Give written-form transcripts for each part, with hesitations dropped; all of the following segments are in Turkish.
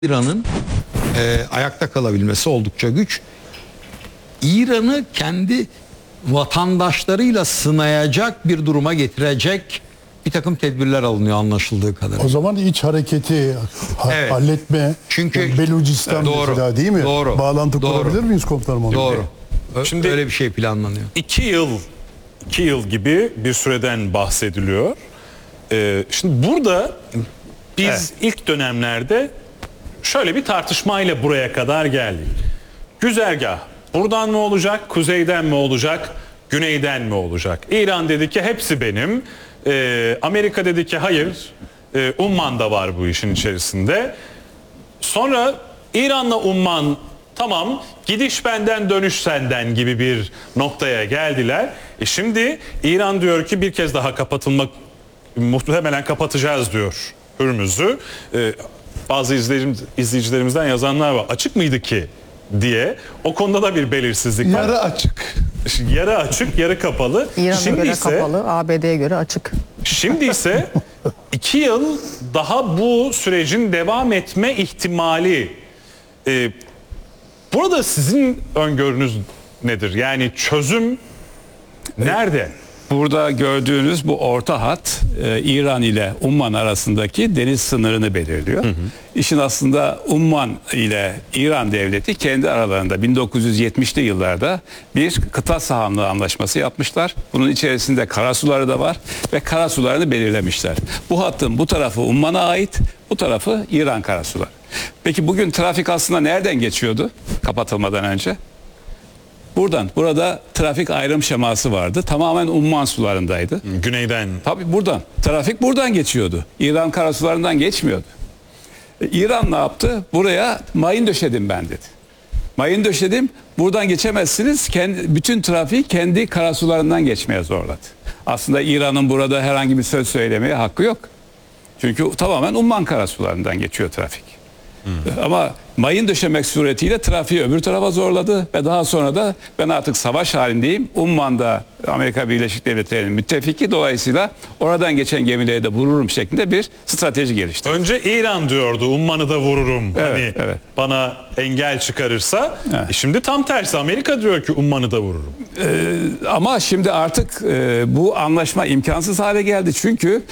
İran'ın ayakta kalabilmesi oldukça güç. İran'ı kendi vatandaşlarıyla sınayacak bir duruma getirecek bir takım tedbirler alınıyor anlaşıldığı kadarıyla. O zaman iç hareketi Evet. halletme, Çünkü yani Belucistan mesela değil mi? Doğru. Bağlantı kurabilir Doğru. miyiz komutanım? Onunla? Doğru. Şimdi Öyle bir şey planlanıyor. 2 yıl gibi bir süreden bahsediliyor. Şimdi burada biz ilk dönemlerde şöyle bir tartışmayla buraya kadar geldik. Güzergah buradan mı olacak, kuzeyden mi olacak, güneyden mi olacak? İran dedi ki hepsi benim. Amerika dedi ki hayır, Umman da var bu işin içerisinde. Sonra İran'la Umman tamam gidiş benden dönüş senden gibi bir noktaya geldiler. Şimdi İran diyor ki bir kez daha muhtemelen kapatacağız diyor Hürmüz'ü. Bazı izleyicilerimizden yazanlar var. Açık mıydı ki diye. O konuda da bir belirsizlik var. Yarı açık. Yarı açık, yarı kapalı. İran'a göre kapalı, ABD'ye göre açık. Şimdi ise 2 yıl daha bu sürecin devam etme ihtimali. Burada sizin öngörünüz nedir? Yani çözüm nerede? Burada gördüğünüz bu orta hat İran ile Umman arasındaki deniz sınırını belirliyor. İşin aslında Umman ile İran devleti kendi aralarında 1970'li yıllarda bir kıta sahanlığı anlaşması yapmışlar. Bunun içerisinde karasuları da var ve karasularını belirlemişler. Bu hattın bu tarafı Umman'a ait, bu tarafı İran karasuları. Peki bugün trafik aslında nereden geçiyordu kapatılmadan önce? Burada trafik ayrım şeması vardı. Tamamen Umman sularındaydı. Güneyden. Tabii buradan. Trafik buradan geçiyordu. İran karasularından geçmiyordu. İran ne yaptı? Buraya mayın döşedim ben dedi. Mayın döşedim. Buradan geçemezsiniz. Bütün trafiği kendi karasularından geçmeye zorladı. Aslında İran'ın burada herhangi bir söz söylemeye hakkı yok. Çünkü tamamen Umman karasularından geçiyor trafik. Ama mayın döşemek suretiyle trafiği öbür tarafa zorladı ve daha sonra da ben artık savaş halindeyim. Umman'da Amerika Birleşik Devletleri'nin müttefiki, dolayısıyla oradan geçen gemileri de vururum şeklinde bir strateji gelişti. Önce İran diyordu Umman'ı da vururum. Evet, hani evet. bana engel çıkarırsa. Evet. Şimdi tam tersi Amerika diyor ki Umman'ı da vururum. Ama şimdi artık bu anlaşma imkansız hale geldi. Çünkü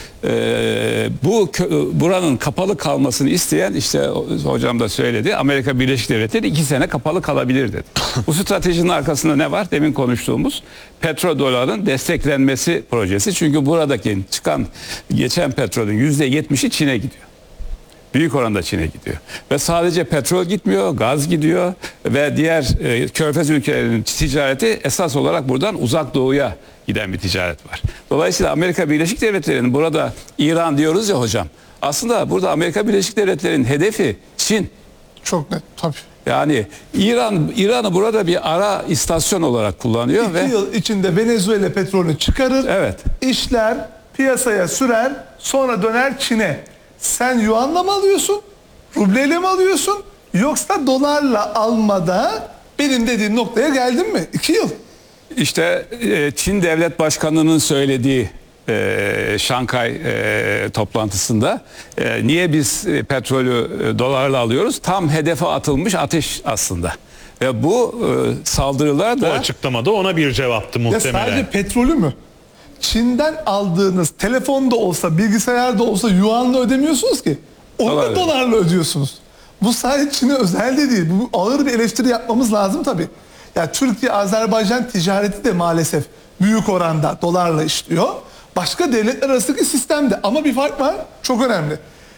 buranın kapalı kalmasını isteyen, işte hocam da söyledi, Amerika Birleşik Devletleri 2 sene kapalı kalabilir dedi. Bu stratejinin arkasında ne var? Demin konuştuğumuz petrodoların desteklenmesi projesi. Çünkü buradaki geçen petrolün %70'i Çin'e gidiyor. Büyük oranda Çin'e gidiyor. Ve sadece petrol gitmiyor, gaz gidiyor ve diğer Körfez ülkelerinin ticareti esas olarak buradan Uzak Doğu'ya giden bir ticaret var. Dolayısıyla Amerika Birleşik Devletleri'nin burada İran diyoruz ya hocam. Aslında burada Amerika Birleşik Devletleri'nin hedefi Çin. Çok net tabii. Yani İran'ı burada bir ara istasyon olarak kullanıyor 2 ve yıl içinde Venezuela petrolünü çıkarır, evet. işler, piyasaya sürer, sonra döner Çin'e. Sen yuanla mı alıyorsun, rubleyle mi alıyorsun, yoksa dolarla almada benim dediğim noktaya geldin mi? 2 yıl. İşte Çin Devlet Başkanı'nın söylediği Şanghay toplantısında niye biz petrolü dolarla alıyoruz? Tam hedefe atılmış ateş aslında. Ve bu saldırılar Bu da açıklamada ona bir cevaptı Ya muhtemelen. sadece petrolü mü? Çin'den aldığınız telefonda olsa, bilgisayarda olsa yuanla ödemiyorsunuz ki. Onu da Dolarla. dolarla ödüyorsunuz. Bu sadece Çin'e özel de değil. Bu ağır bir eleştiri yapmamız lazım tabii. Ya Türkiye-Azerbaycan ticareti de maalesef büyük oranda dolarla işliyor. Başka devletler arasındaki sistemde. Ama bir fark var. Çok önemli.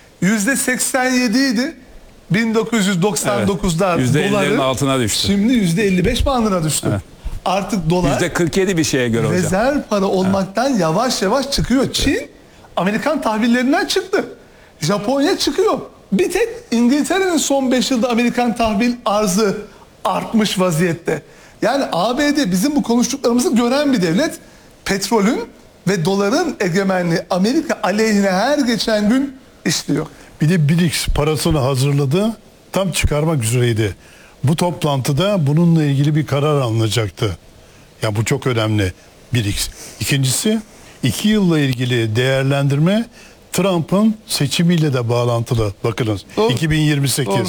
%87 idi. 1999'da Evet, %50'lerin doların altına düştü. Şimdi %55 bandına düştü. Artık dolar %47 bir şeye göre hocam. rezerv para olmaktan yavaş yavaş çıkıyor. Çin Amerikan tahvillerinden çıktı. Japonya çıkıyor. Bir tek İngiltere'nin son 5 yılda Amerikan tahvil arzı artmış vaziyette. Yani ABD bizim bu konuştuklarımızı gören bir devlet. Petrolün ve doların egemenliği Amerika aleyhine her geçen gün işliyor. Bir de BRICS parasını hazırladı. Tam çıkarmak üzereydi. Bu toplantıda bununla ilgili bir karar alınacaktı. Ya bu çok önemli BRICS. İkincisi 2 yılla ilgili değerlendirme Trump'ın seçimiyle de bağlantılı. Bakınız Doğru. 2028. Doğru.